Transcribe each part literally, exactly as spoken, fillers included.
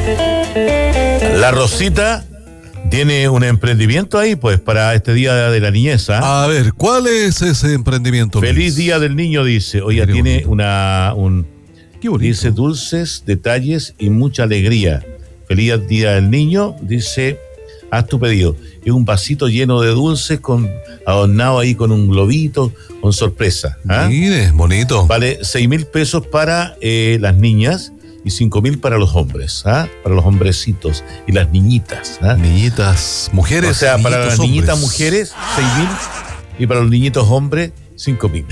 La Rosita tiene un emprendimiento ahí, pues, para este Día de la Niñez. ¿eh? A ver, ¿cuál es ese emprendimiento? Feliz Luis? Día del Niño, dice. Oiga, Qué tiene bonito. una... un Qué bonito. Dice dulces, detalles y mucha alegría. Feliz Día del Niño, dice, haz tu pedido. Es un vasito lleno de dulces, con adornado ahí con un globito, con sorpresa. ¿ah? Mire, bonito. Vale seis mil pesos para eh, las niñas y cinco mil para los hombres, ¿ah? Para los hombrecitos y las niñitas. ¿ah? Niñitas, mujeres. O sea, para las niñitos, niñitas hombres. mujeres, seis mil y para los niñitos hombres, cinco mil.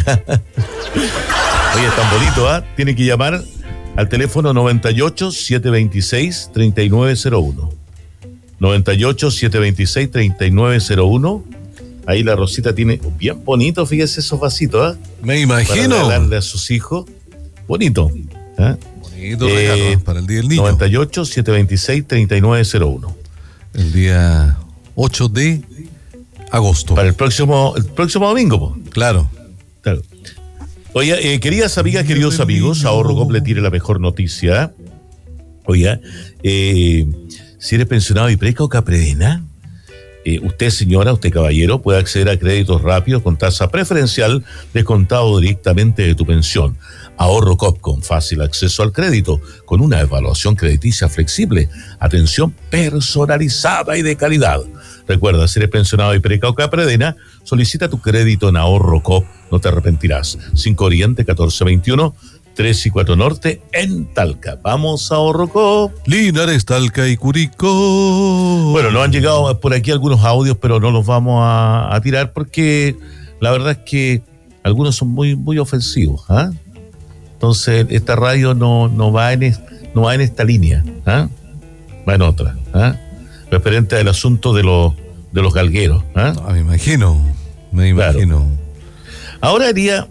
Oye, es tan bonito, ¿ah? Tiene que llamar al teléfono noventa y ocho, setecientos veintiséis, treinta y nueve cero uno. noventa y ocho, setecientos veintiséis, treinta y nueve cero uno. Ahí la Rosita tiene bien bonito, fíjese esos vasitos, ¿ah? Me Para imagino. regalarle a sus hijos. Bonito. ¿ah? Bonito Eh, regalo para el Día del Niño. noventa y ocho, setecientos veintiséis, treinta y nueve cero uno. El día ocho de agosto. Para el próximo, el próximo domingo, po. Claro. Claro. Oye, eh, queridas amigas, queridos amigos, Ahorro Cop le tiene la mejor noticia. Oiga, eh, si eres pensionado y preca o Capredena, eh, usted señora, usted caballero, puede acceder a créditos rápidos con tasa preferencial descontado directamente de tu pensión. Ahorro Cop con fácil acceso al crédito, con una evaluación crediticia flexible, atención personalizada y de calidad. Recuerda, si eres pensionado y preca o Capredena, solicita tu crédito en Ahorro Cop, no te arrepentirás. cinco Oriente, catorce veintiuno, tres y cuatro Norte, en Talca. Vamos a Ahorro Cop. Linares, Talca y Curicó. Bueno, nos han llegado por aquí algunos audios, pero no los vamos a, a tirar porque la verdad es que algunos son muy, muy ofensivos. ¿ah? Entonces, esta radio no, no, va en es, no va en esta línea, ¿ah? Va en otra. ¿ah? Referente al asunto de los, de los galgueros. ¿ah? Ah, me imagino. Me Claro. imagino. Ahora haría,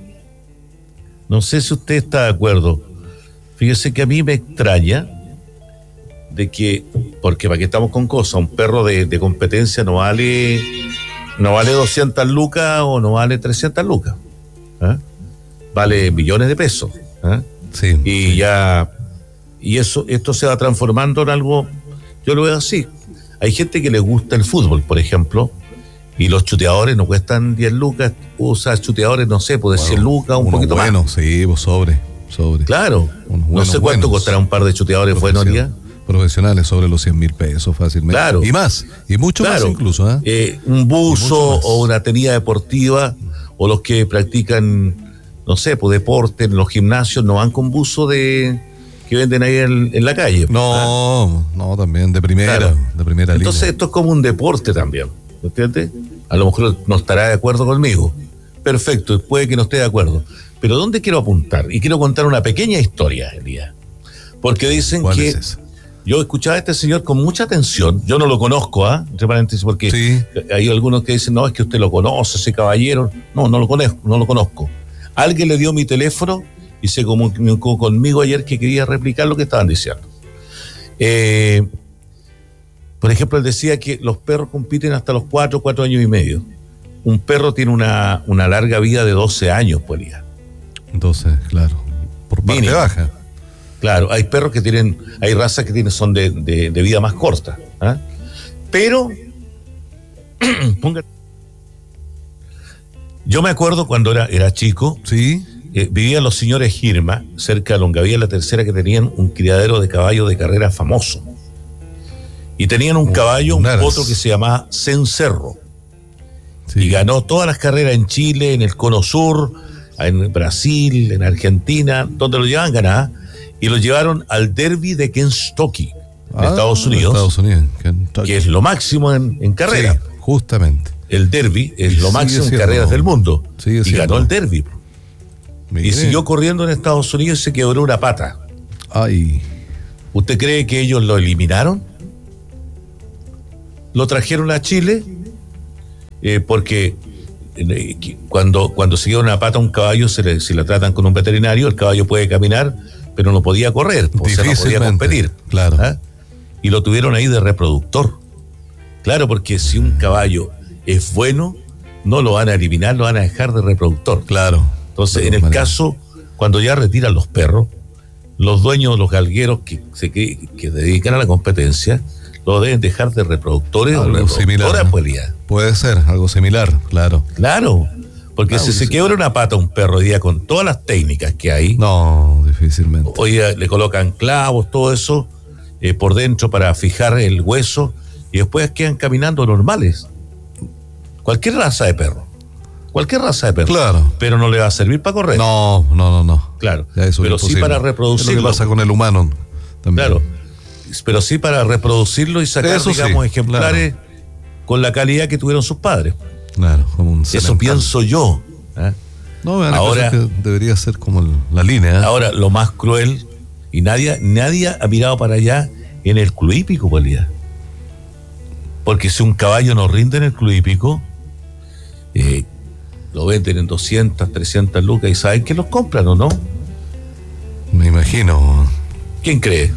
no sé si usted está de acuerdo, fíjese que a mí me extraña de que, porque para qué estamos con cosas, un perro de, de competencia no vale, no vale doscientas lucas o no vale trescientas lucas, ¿ah? Vale millones de pesos, ¿ah? Sí. Y ya, y eso, esto se va transformando en algo, yo lo veo así. Hay gente que le gusta el fútbol, por ejemplo, y los chuteadores no cuestan diez lucas, usa chuteadores, no sé, pues de cien lucas, un unos poquito buenos, más. sí, pues sobre, sobre. Claro, Unos no buenos, sé cuánto buenos. costará un par de chuteadores buenos día. Profesionales sobre los cien mil pesos fácilmente. Claro. Y más, y mucho Claro. más incluso. ¿eh? Eh, un Y mucho buzo más. o una tenida deportiva, o los que practican, no sé, pues deporte en los gimnasios, no van con buzo de que venden ahí en, en la calle. No, no, también de primera, Claro. de primera Entonces línea. esto es como un deporte también, ¿me entiendes? A lo mejor no estará de acuerdo conmigo. Perfecto, puede que no esté de acuerdo. Pero ¿dónde quiero apuntar? Y quiero contar una pequeña historia, Elías. Porque dicen ¿Cuál que es esa? yo escuchaba a este señor con mucha atención. Yo no lo conozco, ¿ah? Entre paréntesis, porque Sí. hay algunos que dicen, no, es que usted lo conoce, ese caballero. No, no lo conozco, no lo conozco. Alguien le dio mi teléfono y se comunicó conmigo ayer que quería replicar lo que estaban diciendo. Eh, por ejemplo, él decía que los perros compiten hasta los cuatro, cuatro años y medio. Un perro tiene una, una larga vida de doce años, pues, Elías. Entonces, claro, por parte Mínimo. baja. Claro, hay perros que tienen, hay razas que tienen, son de, de, de vida más corta. ¿ah? Pero, ponga- yo me acuerdo cuando era, era chico, Sí, eh, vivían los señores Girma, cerca de Longavía la Tercera, que tenían un criadero de caballos de carrera famoso. Y tenían un Un- caballo, un un aras. potro que se llamaba Cencerro. sí. Y ganó todas las carreras en Chile, en el Cono Sur, en Brasil, en Argentina, donde lo llevaban ganaba. Y lo llevaron al Derby de Kentucky, de Ah, Estados Unidos, Estados Unidos, Kentucky. que es lo máximo en, en carrera. Sí, justamente. El Derby es Y lo sigue máximo en siendo- carreras del mundo. sigue Y siendo. ganó el Derby. Mire. Y siguió corriendo en Estados Unidos y se quebró una pata. Ay, ¿Usted cree que ellos lo eliminaron? Lo trajeron a Chile eh, porque eh, que cuando, cuando se queda una pata a un caballo, se le, si la tratan con un veterinario, el caballo puede caminar, pero no podía correr, o sea, no podía Difícilmente, competir. claro. ¿Ah? Y lo tuvieron ahí de reproductor. Claro, porque si un caballo es bueno, no lo van a eliminar, lo van a dejar de reproductor. claro. Entonces, De en el todas maneras. caso, cuando ya retiran los perros, los dueños, los galgueros que se que, que dedican a la competencia, lo deben dejar de reproductores algo o similar, reproductoras, ¿no? pues, día. Puede ser, algo similar, claro. Claro, porque Ah, si pues, se sí. quiebra una pata a un perro hoy día con todas las técnicas que hay, No, difícilmente. hoy día le colocan clavos, todo eso, eh, por dentro para fijar el hueso, y después quedan caminando normales. Cualquier raza de perro. Cualquier raza de perro. Claro. Pero no le va a servir para correr. No, no, no, no. Claro. Ya eso es Pero sí imposible. para Es lo reproducirlo. que pasa con el humano también. Claro. Pero sí para reproducirlo y sacar, Eso sí, digamos, ejemplares con la calidad que tuvieron sus padres. Claro, como un Eso semental. pienso yo. ¿eh? No, me da la Ahora- impresión que debería ser como el- la línea. ¿eh? Ahora, lo más cruel, y nadie, nadie ha mirado para allá en el club hípico, pues, día. Porque si un caballo no rinde en el club hípico, eh, lo venden en doscientas, trescientas lucas y saben que los compran, ¿o no? Me imagino. ¿Quién cree?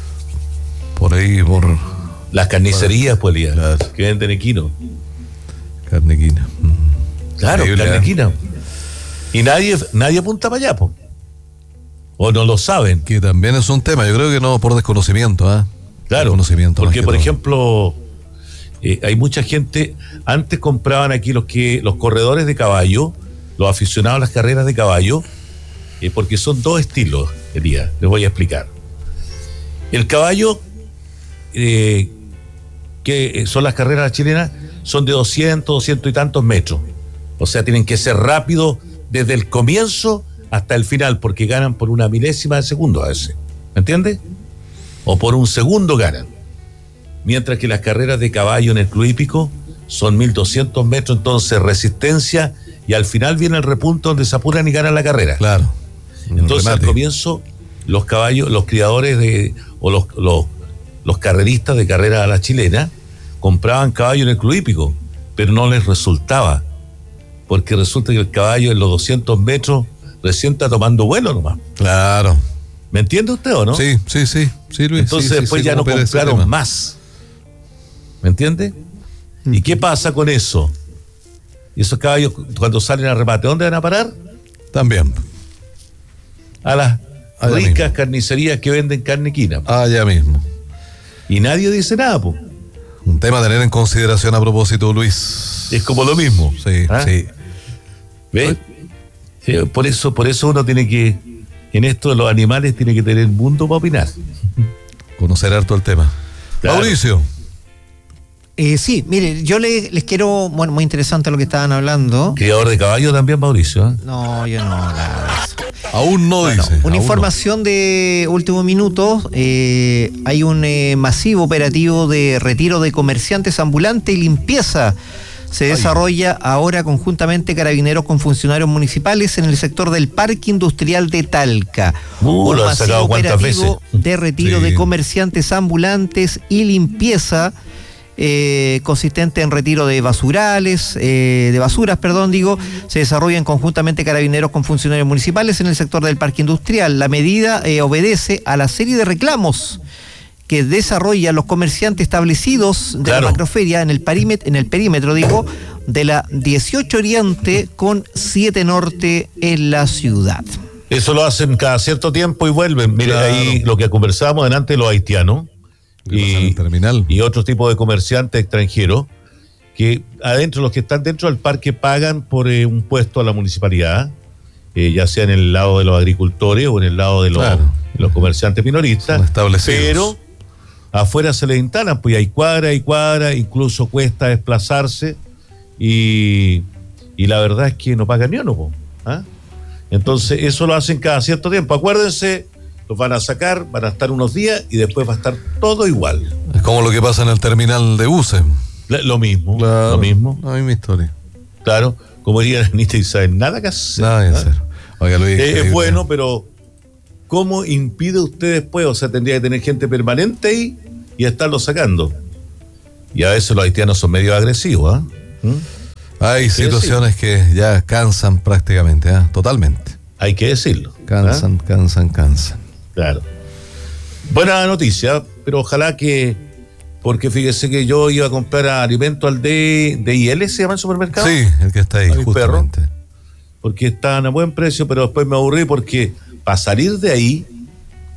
Por ahí, por Las carnicerías, pues, día, Claro. que venden equino. Carnequina. Mm. Claro, Increíble, carne ¿eh? equina. Y nadie, nadie apunta para allá, po. O no lo saben. Que también es un tema, yo creo que no por desconocimiento, ¿ah? Claro, Desconocimiento más porque que por todo. ejemplo, eh, hay mucha gente, antes compraban aquí los que los corredores de caballo, los aficionados a las carreras de caballo, eh, porque son dos estilos, Elías, les voy a explicar. El caballo, eh, que son las carreras chilenas, son de doscientos, doscientos y tantos metros. O sea, tienen que ser rápidos desde el comienzo hasta el final, porque ganan por una milésima de segundo a veces. ¿Me entiendes? O por un segundo ganan. Mientras que las carreras de caballo en el club hípico son mil doscientos metros, entonces resistencia, y al final viene el repunto donde se apuran y ganan la carrera. Claro. Un Entonces al remate. comienzo los caballos, los criadores de, o los, los, los carreristas de carrera a la chilena compraban caballo en el club hípico, pero no les resultaba, porque resulta que el caballo en los doscientos metros recién está tomando vuelo nomás. Claro. ¿Me entiende usted o no? Sí, sí, sí. Sí, Luis. Entonces sí, sí, después sí, ya no cómo opera ese compraron tema. más. ¿Me entiende? ¿Y qué pasa con eso? Y esos caballos cuando salen a remate, ¿dónde van a parar? También. A las Allá ricas mismo. carnicerías que venden carne quina. Allá mismo. Y nadie dice nada, pues. Un tema a tener en consideración a propósito, Luis. Es como lo mismo. Sí, ¿Ah? sí. ¿Ves? Sí, por eso, por eso uno tiene que, en esto de los animales, tiene que tener mundo para opinar. Conocer harto el tema. Claro. Mauricio. Eh, sí, mire, yo le- les quiero, bueno, muy interesante lo que estaban hablando. Criador de caballo también, Mauricio. ¿eh? No, yo no, nada de eso. Aún no Bueno, dice. una aún información de último minuto, eh, hay un eh, masivo operativo de retiro de comerciantes ambulantes y limpieza. Se desarrolla ahora conjuntamente Carabineros con funcionarios municipales en el sector del Parque Industrial de Talca. Uh, un lo han masivo sacado cuántas operativo veces. de retiro Sí. de comerciantes ambulantes y limpieza, eh, consistente en retiro de basurales, eh, de basuras, perdón, digo, se desarrollan conjuntamente Carabineros con funcionarios municipales en el sector del Parque Industrial. La medida eh, obedece a la serie de reclamos que desarrollan los comerciantes establecidos de Claro. la macroferia en el perímetro, en el perímetro, digo, de la dieciocho Oriente con siete Norte en la ciudad. Eso lo hacen cada cierto tiempo y vuelven. Mire, Claro. ahí lo que conversábamos delante de los haitianos ¿Qué pasa en y, el terminal? y otros tipos de comerciantes extranjeros que adentro, los que están dentro del parque pagan por eh, un puesto a la municipalidad, eh, ya sea en el lado de los agricultores o en el lado de los, Claro. de los comerciantes minoristas, Son establecidos. pero afuera se les instalan, pues hay cuadra y cuadra, incluso cuesta desplazarse y, y la verdad es que no pagan ni uno, po, ¿ah? Entonces eso lo hacen cada cierto tiempo. Acuérdense, los van a sacar, van a estar unos días y después va a estar todo igual. Es como lo que pasa en el terminal de buses. La- Lo mismo, Claro. lo mismo, La misma historia. claro, como diría Anita Isabel, nada que hacer. Nada que ¿ah? hacer. Oiga, Luis, Eh, es increíble. bueno, pero ¿cómo impide usted después? O sea, tendría que tener gente permanente ahí y estarlo sacando. Y a veces los haitianos son medio agresivos, ¿ah? ¿Mm? Hay Sí, situaciones que ya cansan prácticamente, ¿ah? Totalmente. Hay que decirlo. ¿ah? Cansan, cansan, cansan. Claro. Buena noticia, pero ojalá que, porque fíjese que yo iba a comprar alimento al D, D I L, ¿se llama el supermercado? Sí, el que está ahí, A mi justamente. Porque estaban a buen precio, pero después me aburrí porque para salir de ahí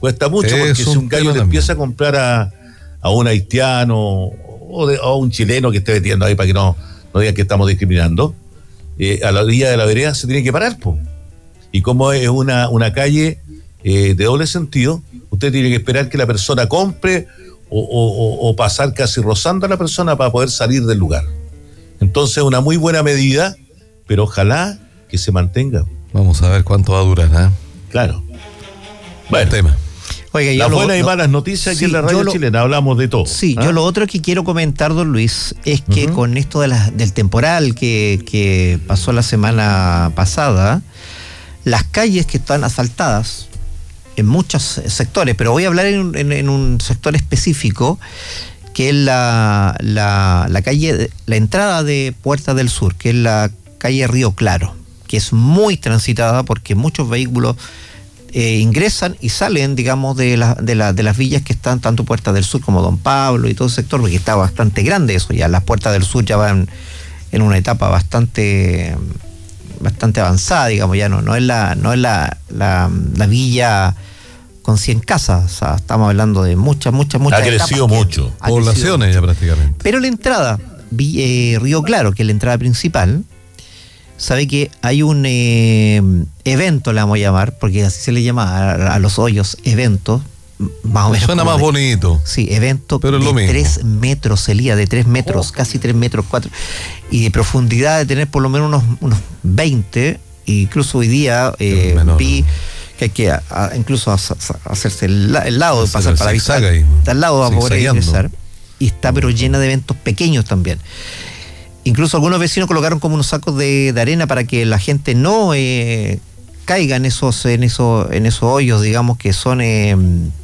Cuesta mucho, Es porque si un un gallo tema le también. empieza a comprar a, a un haitiano o, de- o a un chileno que esté vendiendo ahí para que no, no digan que estamos discriminando, eh, a la orilla de la vereda se tiene que parar, po. Y como es una, una calle eh, de doble sentido, usted tiene que esperar que la persona compre o, o- o- o pasar casi rozando a la persona para poder salir del lugar. Entonces, una muy buena medida, pero ojalá que se mantenga. Vamos a ver cuánto va a durar, ¿eh? Claro. Buen Bueno, tema. Oiga, yo las lo- buenas y lo- malas noticias aquí sí, en la yo radio lo- chilena, hablamos de todo. Sí, ¿ah? yo lo otro que quiero comentar, don Luis, es que Ujú. con esto de la- del temporal que, que pasó la semana pasada, las calles que están asfaltadas en muchos sectores, pero voy a hablar en, un- en- en un sector específico, que es la, la, la calle, la entrada de Puerta del Sur, que es la calle Río Claro, que es muy transitada porque muchos vehículos eh, ingresan y salen, digamos, de, la, de, la, de las villas que están tanto Puerta del Sur como Don Pablo y todo el sector, porque está bastante grande eso ya. Las Puertas del Sur ya van en una etapa bastante bastante avanzada, digamos, ya no, no es la, no es la, la, la villa con cien casas, o sea, estamos hablando de muchas, muchas, muchas Ha crecido etapas que- mucho. ha crecido Poblaciones mucho. ya prácticamente. Pero la entrada, Vi- eh, Río Claro, que es la entrada principal, sabe que hay un eh, evento, le vamos a llamar, porque así se le llama a, a los hoyos, eventos, m- más o menos. Suena como más de- bonito. Sí, evento Pero es de lo mismo. tres metros, Elías, de tres metros, casi tres metros, cuatro, y de profundidad de tener por lo menos unos, unos veinte, incluso hoy día eh, Pero menor. vi que hay que a- a- incluso a- a- hacerse el, la- el lado, Hacer pasar el para zigzag visitar, ahí, al lado va a poder zigzagueando. ingresar, y está pero llena de eventos pequeños también. Incluso algunos vecinos colocaron como unos sacos de, de arena para que la gente no eh, caiga en esos, en esos, en esos hoyos, digamos, que son eh,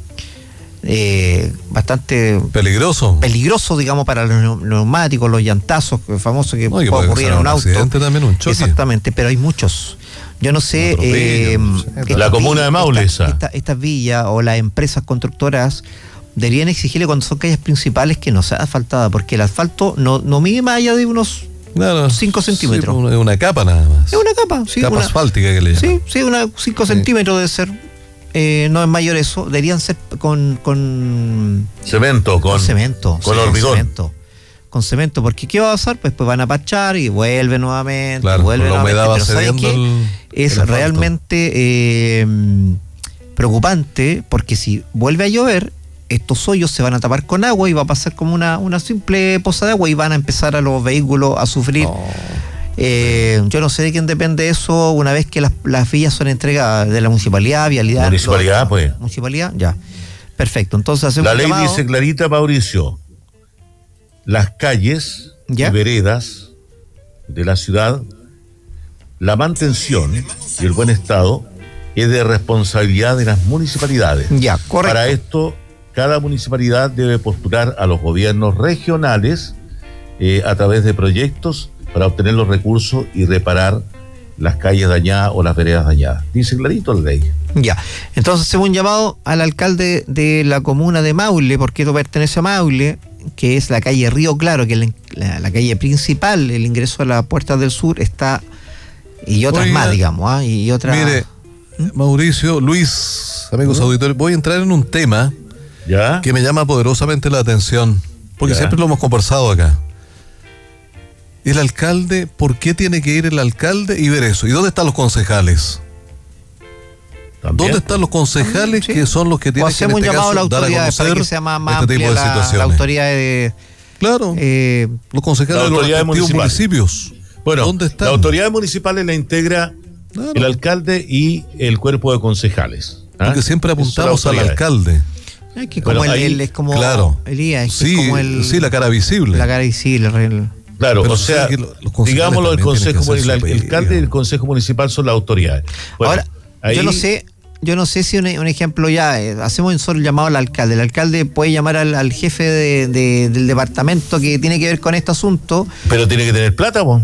eh, bastante Peligroso. peligrosos, digamos, para los neu- neumáticos, los llantazos famosos que No, y que puede puede ocurrir causar en un un auto. accidente también, un choque. Exactamente, pero hay muchos. Yo no sé. Un atropello, eh, no sé. estas La comuna villas- de Maule, esta- esa. esta- Estas villas o las empresas constructoras deberían exigirle cuando son calles principales que no sea asfaltada, porque el asfalto no, no mide más allá de unos. Claro, cinco centímetros. Sí, una, una capa nada más. Es una capa, sí. Capa una- asfáltica que le llaman. Sí, sí, una cinco Sí. centímetros debe ser. Eh, no es mayor eso. Deberían ser con. con Cemento, con, con cemento. con sí, hormigón. Con cemento. Con cemento, porque ¿qué va a pasar? Pues, pues van a parchar y vuelve nuevamente. Claro, vuelve la humedad va nuevamente. Pero ¿saben cediendo qué? el, Es el asfalto. realmente eh, preocupante, porque si vuelve a llover, estos hoyos se van a tapar con agua y va a pasar como una, una simple poza de agua y van a empezar a los vehículos a sufrir. No. Eh, yo no sé de quién depende eso una vez que las, las villas son entregadas, de la municipalidad, vialidad. Municipalidad, lo- pues. Municipalidad, ya. Perfecto. Entonces hacemos La un ley llamado. dice clarita, Mauricio, las calles ¿Ya? y veredas de la ciudad, la mantención y el buen estado es de responsabilidad de las municipalidades. Ya, correcto. Para esto, cada municipalidad debe postular a los gobiernos regionales eh, a través de proyectos para obtener los recursos y reparar las calles dañadas o las veredas dañadas. Dice clarito la ley. Ya, entonces hacemos un llamado al alcalde de la comuna de Maule, porque esto pertenece a Maule, que es la calle Río Claro, que es la, la- la calle principal, el ingreso a la Puerta del Sur está, y otras Oiga, más, digamos, ¿ah? y otras... Mire, Mauricio, Luis, amigos ¿Mm? auditores, voy a entrar en un tema ¿Ya? que me llama poderosamente la atención, porque Ya. siempre lo hemos conversado acá. El alcalde, ¿por qué tiene que ir el alcalde y ver eso? ¿Y dónde están los concejales? También. ¿Dónde están los concejales Sí. que son los que O tienen que en hacemos un este llamado a la caso dar a autoridad para conocer que sea más, más este tipo amplia de la, la situaciones? autoridad de... Claro, eh, los concejales La de los autoridad respectivos municipal. municipios. Bueno, ¿Dónde están? las autoridades municipales la integra Claro. el alcalde y el cuerpo de concejales. ¿ah? Porque siempre Esas son las apuntamos al autoridades. alcalde. es que como Bueno, el, ahí- el- es como... claro. Elías, es que Sí, es como el... sí, la cara visible. La cara visible, el- Claro, Pero o sucede sea, que lo- los concejales digámoslo, el también tienen consejo, que hacer el, su el pega. alcalde y el consejo municipal son las autoridades. Bueno, Ahora, ahí- yo no sé, yo no sé si un, un ejemplo ya, eh, hacemos un solo llamado al alcalde. El alcalde puede llamar al, al jefe de, de- del departamento que tiene que ver con este asunto. Pero tiene que tener plata, po.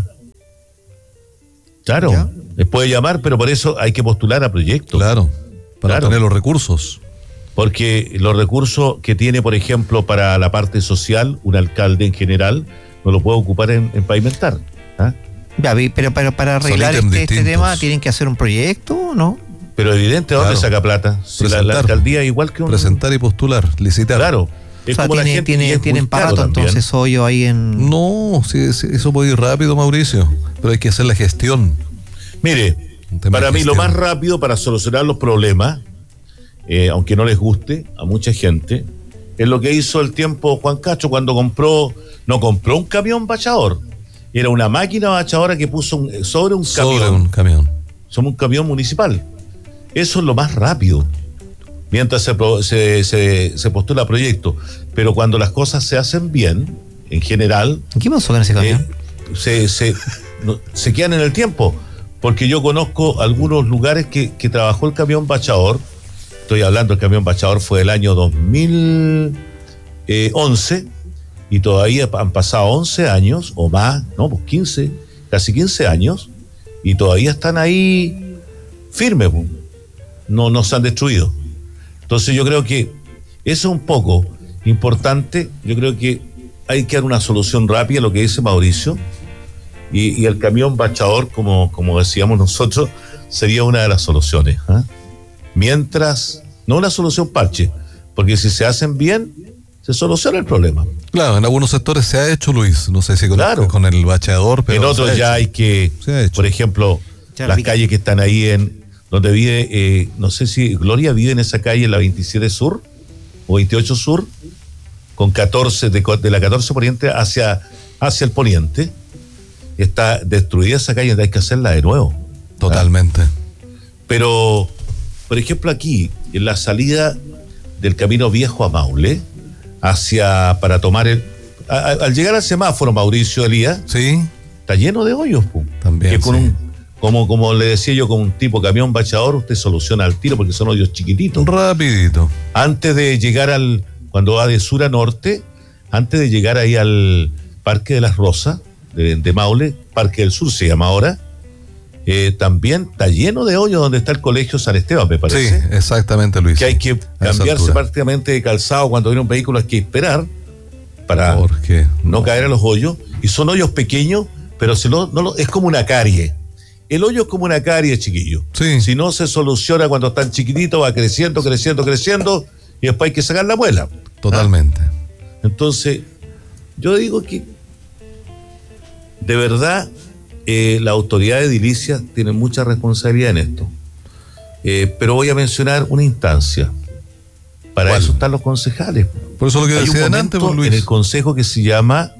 Claro, ¿Ya? les puede llamar, pero por eso hay que postular a proyectos. Claro, para Claro. obtener los recursos. Porque los recursos que tiene, por ejemplo, para la parte social, un alcalde en general, no lo puede ocupar en, en pavimentar. ¿ah? Ya, vi, pero, pero para Son arreglar ítems este, este distintos. tema, ¿tienen que hacer un proyecto o no? Pero evidente, ¿a dónde Claro. saca plata? Si la, la Presentar. alcaldía igual que un... Presentar y postular, licitar. Claro. Es O sea, como la tiene, gente, y tiene, es tienen muy para caro rato también. entonces hoyo ahí en... No, sí, sí, eso puede ir rápido, Mauricio, pero hay que hacer la gestión. Mire, Un tema para de mí lo gestión. más rápido para solucionar los problemas, eh, aunque no les guste a mucha gente, es lo que hizo el tiempo Juan Castro cuando compró, no compró un camión bachador, era una máquina bachadora que puso un- sobre un Sobre camión, un camión. somos un camión municipal. Eso es lo más rápido, mientras se, pro- se, se, se postula proyecto. Pero cuando las cosas se hacen bien, en general, ¿Qué pasó con ese camión? eh, se, se, no- se quedan en el tiempo. Porque yo conozco algunos lugares que, que trabajó el camión bachador. Estoy hablando, el camión bachador fue del año dos mil once y todavía han pasado once años o más, no, pues quince, casi quince años, y todavía están ahí firmes, pues. no, no se han destruido. Entonces yo creo que eso es un poco importante. Yo creo que hay que dar una solución rápida a lo que dice Mauricio, y, y el camión bachador, como, como decíamos nosotros, sería una de las soluciones, ¿eh? Mientras, no una solución parche, porque si se hacen bien, se soluciona el problema. Claro, en algunos sectores se ha hecho, Luis. No sé si con, Claro. el, con el bacheador, pero En se otros ha ya hecho. hay que, Se ha hecho. por ejemplo, Ya la las pica. calles que están ahí en, donde vive, eh, no sé si Gloria vive en esa calle, en la veintisiete Sur o veintiocho Sur, con catorce, de, de la catorce Poniente hacia, hacia el Poniente. Está destruida esa calle, hay que hacerla de nuevo. Totalmente. Pero, por ejemplo, aquí, en la salida del Camino Viejo a Maule, hacia, para tomar el... a- a- al llegar al semáforo, Mauricio Elías, Sí, está lleno de hoyos, pu. También, Que con sí. un, como, como le decía yo, con un tipo camión bachador, usted soluciona al tiro porque son hoyos chiquititos. rapidito. Antes de llegar al, cuando va de sur a norte, antes de llegar ahí al Parque de las Rosas, de, de Maule, Parque del Sur se llama ahora, eh, también está lleno de hoyos donde está el Colegio San Esteban, me Sí, parece. exactamente, Luis. Que hay que A esa cambiarse altura. prácticamente de calzado cuando viene un vehículo, hay que esperar para Porque no caer a los hoyos, y son hoyos pequeños, pero si no, no lo- es como una carie. El hoyo es como una carie, chiquillo. Sí. Si no se soluciona cuando están chiquititos, va creciendo, creciendo, creciendo, y después hay que sacar la muela. Totalmente. ¿Ah? Entonces, yo digo que de verdad eh, la autoridad edilicia tiene mucha responsabilidad en esto. Eh, pero voy a mencionar una instancia. Para ¿Cuál? eso están los concejales. Por eso lo que Hay un decía momento antes, pues, en el Luis. consejo que se llama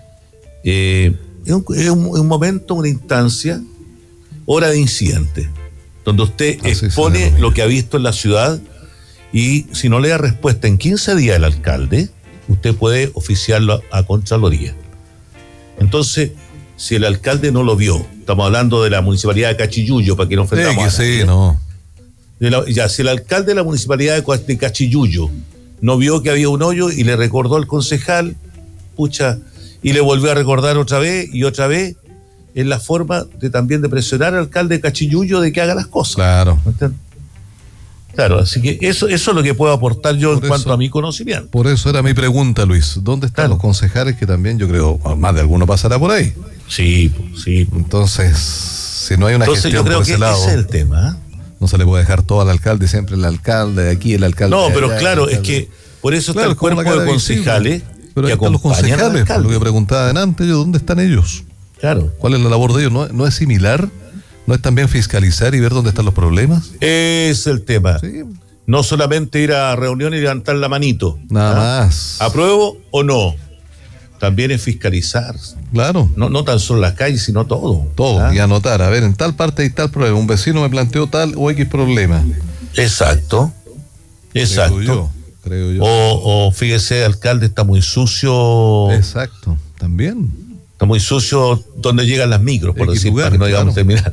eh, es, un, es un- un momento, una instancia, hora de incidente, donde usted Así se expone denomina. lo que ha visto en la ciudad, y si no le da respuesta en quince días al alcalde, usted puede oficiarlo a, a Contraloría. Entonces, si el alcalde no lo vio, estamos hablando de la municipalidad de Cachiyuyo, para que no Sí, ofendamos que a sí, nadie. no. De la- ya, si el alcalde de la municipalidad de, Cua- de Cachiyuyo no vio que había un hoyo y le recordó al concejal, pucha, y le volvió a recordar otra vez y otra vez, es la forma de también de presionar al alcalde de Cachiyuyo de que haga las cosas. Claro. ¿Me entiendes? Claro, así que eso, eso es lo que puedo aportar yo Por en cuanto eso- a mi conocimiento. Por eso era mi pregunta, Luis. ¿Dónde están Claro. los concejales que también yo creo, más de alguno pasará por ahí? Sí, pues, sí. pues. Entonces, si no hay una Entonces yo gestión creo por que ese lado, ese es el tema. ¿eh? no se le puede dejar todo al alcalde, siempre el alcalde de aquí, el alcalde No, de pero allá, claro, el es alcalde- que por eso Claro, está es como el la cuerpo de cara visible. concejales Pero que ahí están los acompañan al concejales, por lo que alcalde. preguntaba adelante, yo, ¿dónde están ellos? Claro. ¿Cuál es la labor de ellos? ¿No, no es similar? ¿No es también fiscalizar y ver dónde están los problemas? Es el tema. Sí, No solamente ir a reunión y levantar la manito. nada ¿ah? más. ¿Apruebo o no? También es fiscalizar. Claro. No, no tan solo las calles, sino todo. Todo, ¿ah? y anotar, a ver, en tal parte hay tal problema, un vecino me planteó tal o X problema. Exacto. Exacto. Creo yo, creo yo. O, o fíjese, el alcalde está muy sucio. Exacto, también. Está muy sucio donde llegan las micros, por X decir, lugar, para que no digamos terminar.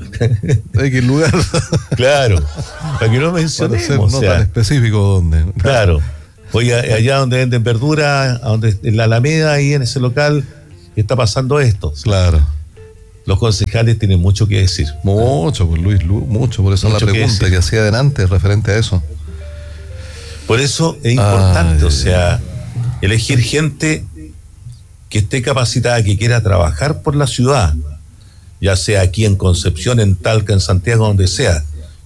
X lugar. Claro. Para que no Para ser mencionemos. no o sea, tan específico dónde. Claro. Oye, allá donde venden verdura, a donde, en la Alameda, ahí en ese local, está pasando esto. Claro. Los concejales tienen mucho que decir. Mucho, pues Luis, Lu- mucho. Por eso Mucho la que pregunta decir. que hacía adelante referente a eso. Por eso es importante, Ay. o sea, elegir gente que esté capacitada, que quiera trabajar por la ciudad, ya sea aquí en Concepción, en Talca, en Santiago, donde sea.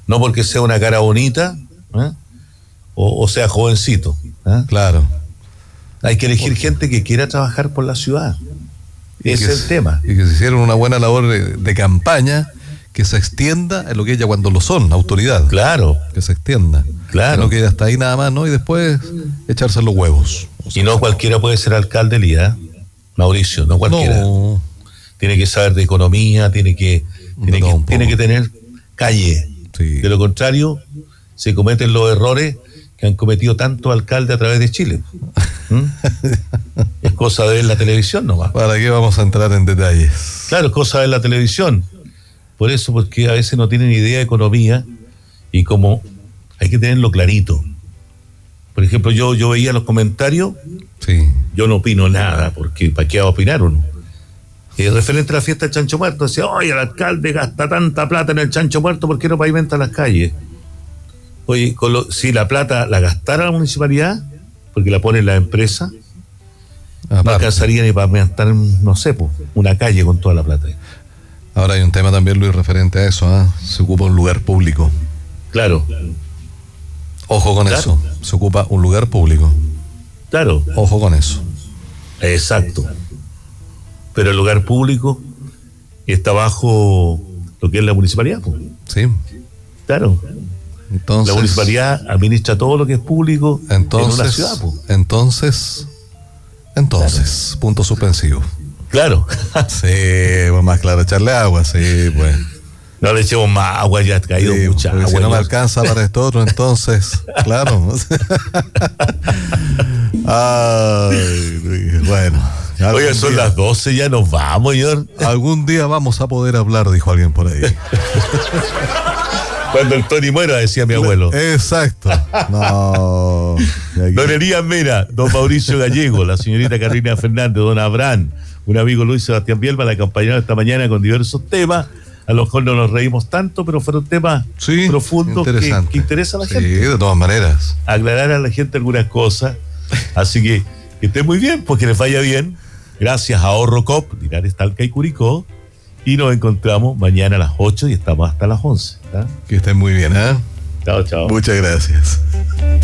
no porque sea una cara bonita, ¿eh? o, o sea jovencito. ¿eh? Claro. Hay que elegir gente que quiera trabajar por la ciudad. Y Ese que es el se- tema. Y que se hicieron una buena labor de, de campaña que se extienda en lo que ella cuando lo son, autoridad. Claro, Que se extienda. Claro. No que hasta ahí nada más, ¿no? Y después echarse los huevos. y no cualquiera puede ser alcalde, Lía. Mauricio, no cualquiera. No. Tiene que saber de economía, tiene que, tiene todo que, un tiene poco. que tener calle. Sí. De lo contrario, se cometen los errores que han cometido tantos alcaldes a través de Chile. ¿Mm? Es cosa de ver la televisión nomás. ¿Para qué vamos a entrar en detalles? Claro, es cosa de ver la televisión. Por eso, porque a veces no tienen idea de economía y como hay que tenerlo clarito. Por ejemplo, yo, yo veía los comentarios, Sí. yo no opino nada, porque ¿para qué va a opinar uno? Eh, referente a la fiesta del Chancho Muerto, decía, oye, el alcalde gasta tanta plata en el Chancho Muerto, ¿por qué no pavimenta las calles? Oye, con lo- si la plata la gastara la municipalidad, porque la pone la empresa, no Aparte. alcanzaría ni para pavimentar, no sé, pues, una calle con toda la plata. Ahora hay un tema también, Luis, referente a eso. ¿ah? Se ocupa un lugar público. Claro, Ojo con Claro. eso. Se ocupa un lugar público. claro, Ojo con eso. exacto. Pero el lugar público está bajo lo que es la municipalidad, pues. Sí. Claro. Entonces. La municipalidad administra todo lo que es público Entonces. en una ciudad, pues. Entonces. Entonces. Punto suspensivo. Claro. Sí, pues más claro, echarle agua, sí, pues. No le echemos más agua, ya ha caído Sí, mucha porque agua. si no me ya. alcanza para esto otro, entonces, claro. Ay, Luis, bueno. algún Oye, son día- las doce, ya nos vamos, señor. Algún día vamos a poder hablar, dijo alguien por ahí. Cuando el Tony muera, decía mi abuelo. Exacto. No. Y aquí- Don Elías Mera, don Mauricio Gallego, la señorita Carolina Fernández, don Abraham, un amigo Luis Sebastián Bielba, la acompañaron esta mañana con diversos temas. A lo mejor no nos reímos tanto, pero fueron temas Sí, profundos que, interesante. que interesan a la Sí, gente. de todas maneras. Aclarar a la gente algunas cosas. Así que que estén muy bien, pues que les vaya bien. Gracias a Ahorro Cop, Linares, Talca y Curicó. Y nos encontramos mañana a las ocho y estamos hasta las once. ¿tá? Que estén muy bien, ¿eh? Chao, chao. Muchas gracias.